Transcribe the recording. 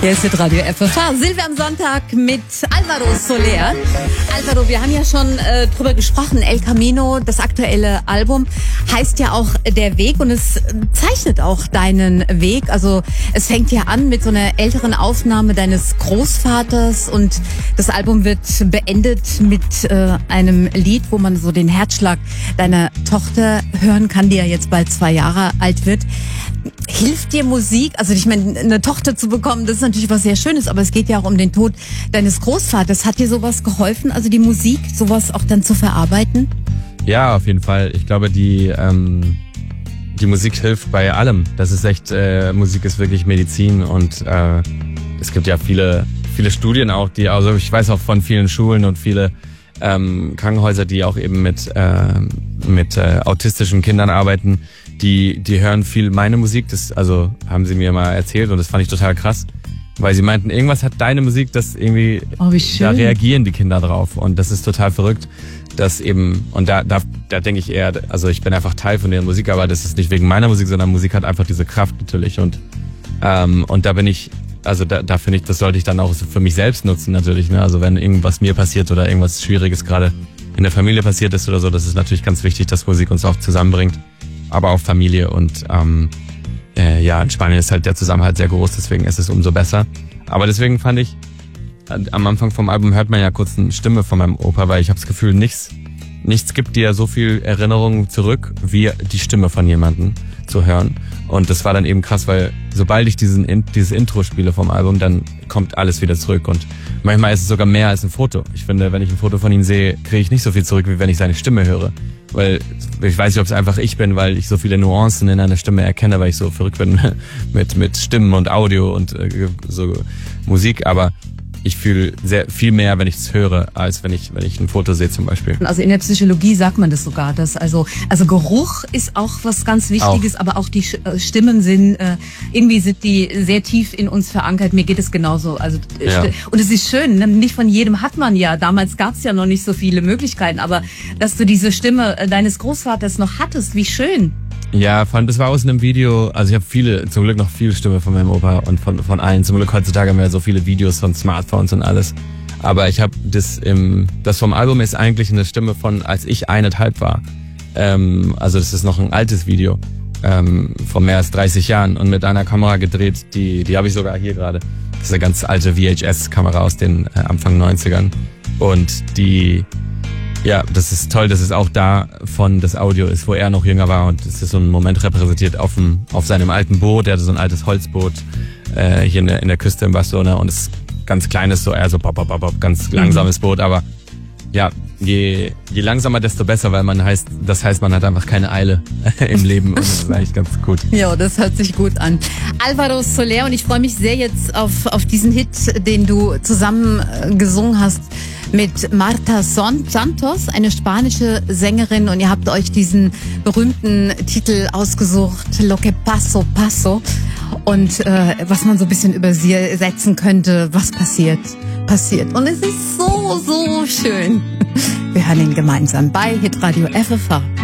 Hier ist Radio FFH. Silvia am Sonntag mit Álvaro Soler. Álvaro, wir haben ja schon drüber gesprochen. El Camino, das aktuelle Album, heißt ja auch Der Weg und es zeichnet auch deinen Weg. Also es fängt ja an mit so einer älteren Aufnahme deines Großvaters und das Album wird beendet mit einem Lied, wo man so den Herzschlag deiner Tochter hören kann, die ja jetzt bald 2 Jahre alt wird. Hilft dir Musik? Also ich meine, eine Tochter zu bekommen, das ist natürlich was sehr Schönes, aber es geht ja auch um den Tod deines Großvaters. Hat dir sowas geholfen, also die Musik, sowas auch dann zu verarbeiten? Ja, auf jeden Fall. Ich glaube, die Musik hilft bei allem. Das ist echt, Musik ist wirklich Medizin und es gibt ja viele Studien auch, also ich weiß auch von vielen Schulen und viele Krankenhäuser, die auch eben mit autistischen Kindern arbeiten, die hören viel meine Musik, das also haben sie mir mal erzählt und das fand ich total krass, weil sie meinten, irgendwas hat deine Musik, das irgendwie, da reagieren die Kinder drauf und das ist total verrückt, dass eben, und da denke ich eher, also ich bin einfach Teil von deren Musik, aber das ist nicht wegen meiner Musik, sondern Musik hat einfach diese Kraft natürlich und da bin ich, also da finde ich, das sollte ich dann auch für mich selbst nutzen natürlich, ne? Also wenn irgendwas mir passiert oder irgendwas Schwieriges gerade in der Familie passiert ist oder so, das ist natürlich ganz wichtig, dass Musik uns auch zusammenbringt, aber auch Familie und in Spanien ist halt der Zusammenhalt sehr groß, deswegen ist es umso besser. Aber deswegen fand ich, am Anfang vom Album hört man ja kurz eine Stimme von meinem Opa, weil ich habe das Gefühl, nichts gibt dir so viel Erinnerungen zurück, wie die Stimme von jemandem zu hören. Und das war dann eben krass, weil sobald ich dieses Intro spiele vom Album, dann kommt alles wieder zurück. Und manchmal ist es sogar mehr als ein Foto. Ich finde, wenn ich ein Foto von ihm sehe, kriege ich nicht so viel zurück, wie wenn ich seine Stimme höre. Weil ich weiß nicht, ob es einfach ich bin, weil ich so viele Nuancen in einer Stimme erkenne, weil ich so verrückt bin mit Stimmen und Audio und so Musik. Aber ich fühle viel mehr, wenn ich es höre, als wenn ich ein Foto sehe zum Beispiel. Also in der Psychologie sagt man das sogar, dass also Geruch ist auch was ganz Wichtiges, aber auch die Stimmen sind sind die sehr tief in uns verankert. Mir geht es genauso. Also und es ist schön, ne? Nicht von jedem hat man ja. Damals gab es ja noch nicht so viele Möglichkeiten, aber dass du diese Stimme deines Großvaters noch hattest, wie schön. Ja, das war aus einem Video, also ich habe zum Glück noch viele Stimme von meinem Opa und von allen. Zum Glück heutzutage haben wir ja so viele Videos von Smartphones und alles. Aber ich habe das vom Album ist eigentlich eine Stimme von, als ich 1,5 war. Also das ist noch ein altes Video von mehr als 30 Jahren und mit einer Kamera gedreht, die habe ich sogar hier gerade. Das ist eine ganz alte VHS-Kamera aus den Anfang 90ern. Und ja, das ist toll, dass es auch das Audio ist, wo er noch jünger war und es ist so ein Moment repräsentiert auf seinem alten Boot. Er hatte so ein altes Holzboot hier in der Küste in Barcelona und es ist ganz kleines, so eher so ganz langsames Boot, aber ja, je langsamer, desto besser, weil das heißt, man hat einfach keine Eile im Leben und das ist eigentlich ganz gut. Ja, das hört sich gut an. Álvaro Soler und ich freue mich sehr jetzt auf diesen Hit, den du zusammen gesungen hast mit Marta Santos, eine spanische Sängerin und ihr habt euch diesen berühmten Titel ausgesucht, Lo que paso, paso und was man so ein bisschen übersetzen könnte, was passiert. Und es ist so, so schön. Wir hören ihn gemeinsam bei Hitradio FFH.